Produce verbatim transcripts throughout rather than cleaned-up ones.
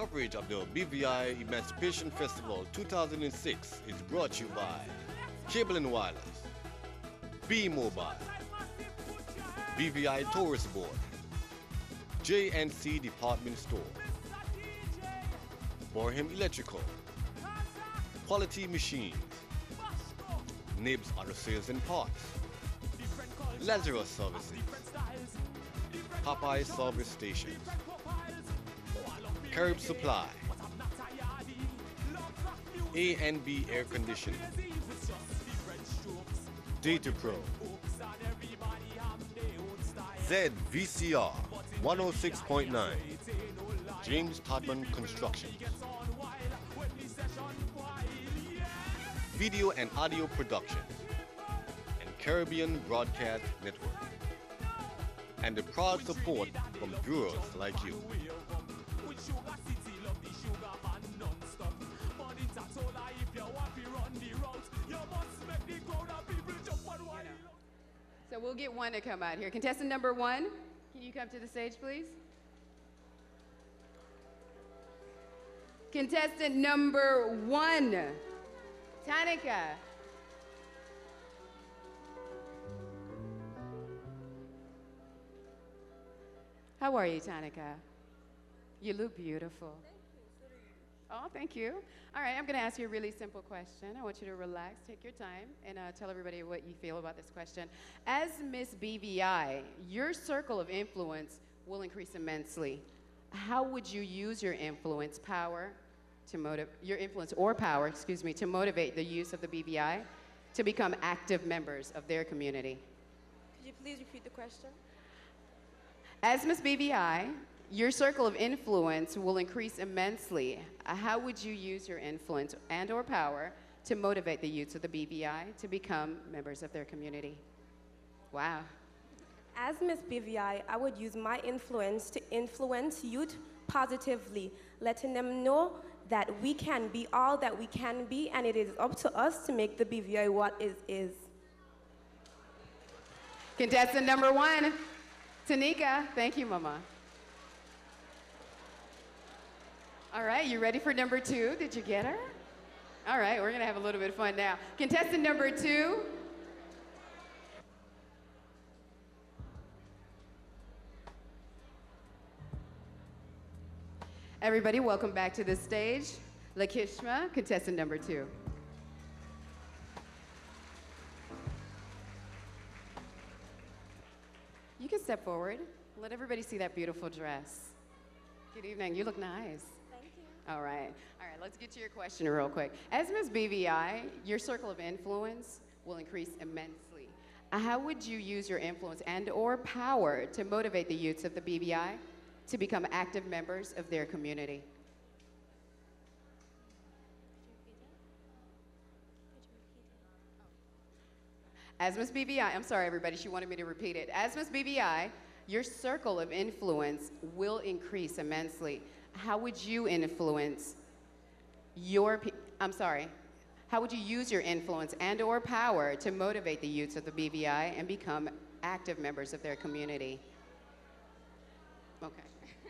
Coverage of the B V I Emancipation Festival two thousand six is brought to you by Cable and Wireless, B-Mobile, B V I Tourist Board, J and C Department Store, Borham Electrical, Quality Machines, Nibs Auto Sales and Parts, Lazarus Services, Popeye Service Stations, Curb Supply, A and B Air Conditioning, Data Pro, Z V C R one oh six point nine, James Todman Construction, Video and Audio Productions, and Caribbean Broadcast Network, and the proud support from viewers like you. So we'll get one to come out here. Contestant number one, can you come to the stage, please? Contestant number one, Tanika. How are you, Tanika? You look beautiful. Oh, thank you. All right, I'm going to ask you a really simple question. I want you to relax, take your time, and uh, tell everybody what you feel about this question. As Miss B V I, your circle of influence will increase immensely. How would you use your influence power to motivate, your influence or power, excuse me, to motivate the use of the B V I to become active members of their community? Could you please repeat the question? As Miss B V I, your circle of influence will increase immensely. Uh, How would you use your influence and or power to motivate the youths of the B V I to become members of their community? Wow. As Miss B V I, I would use my influence to influence youth positively, letting them know that we can be all that we can be, and it is up to us to make the B V I what it is. Contestant number one, Tanika. Thank you, Mama. All right, you ready for number two? Did you get her? All right, we're gonna have a little bit of fun now. Contestant number two. Everybody, welcome back to the stage. Lakishma, contestant number two. You can step forward. Let everybody see that beautiful dress. Good evening, you look nice. Thank you. All right, all right, let's get to your question real quick. As Miss B V I, your circle of influence will increase immensely. Uh, How would you use your influence and or power to motivate the youths of the B V I to become active members of their community? As Miss B V I, I'm sorry everybody, she wanted me to repeat it. As Miss B V I, your circle of influence will increase immensely. How would you influence your, pe- I'm sorry, how would you use your influence and or power to motivate the youths of the B V I and become active members of their community? Okay.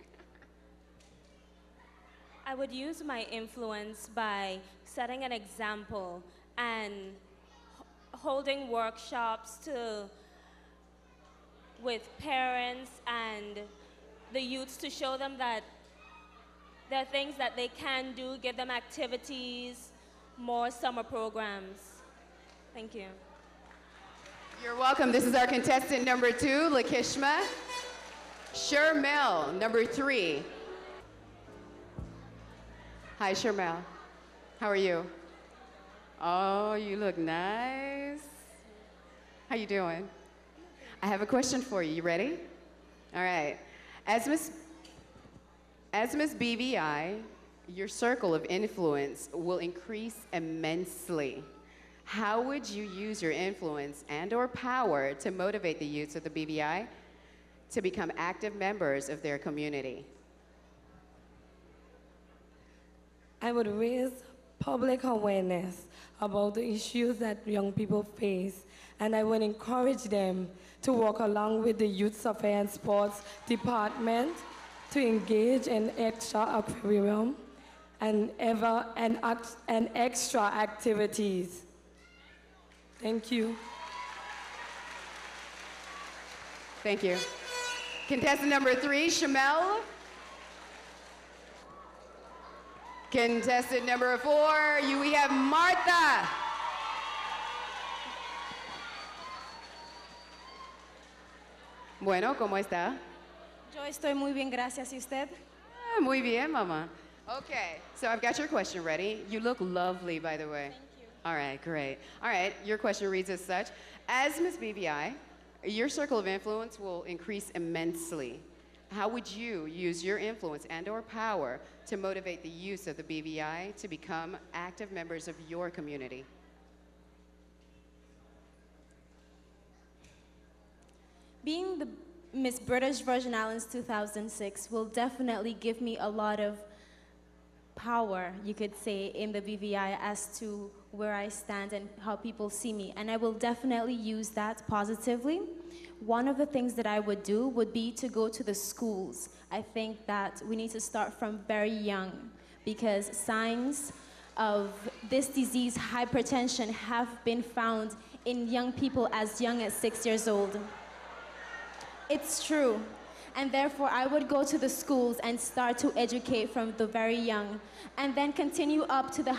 I would use my influence by setting an example and h- holding workshops to with parents and the youths to show them that there are things that they can do, give them activities, more summer programs. Thank you. You're welcome. This is our contestant number two, Lakishma. Shermel, number three. Hi, Shermel. How are you? Oh, you look nice. How you doing? I have a question for you. You ready? All right. As Miss As Miss B V I, your circle of influence will increase immensely. How would you use your influence and or power to motivate the youths of the B V I to become active members of their community? I would raise public awareness about the issues that young people face, and I would encourage them to work along with the Youth Affairs and Sports Department to engage in extra aquarium and ever and, act- and extra activities. Thank you. Thank you. Contestant number three, Shamel. Contestant number four, you, we have Martha. Bueno, ¿cómo está? Yo estoy muy bien, gracias. ¿Y usted? Ah, muy bien, mama. Okay, so I've got your question ready. You look lovely, by the way. Thank you. All right, great. All right, your question reads as such. As Miss B V I, your circle of influence will increase immensely. How would you use your influence and or power to motivate the use of the B V I to become active members of your community? Being the Miss British Virgin Islands two thousand six will definitely give me a lot of power, you could say, in the B V I as to where I stand and how people see me. And I will definitely use that positively. One of the things that I would do would be to go to the schools. I think that we need to start from very young because signs of this disease, hypertension, have been found in young people as young as six years old. It's true. And therefore, I would go to the schools and start to educate from the very young, and then continue up to the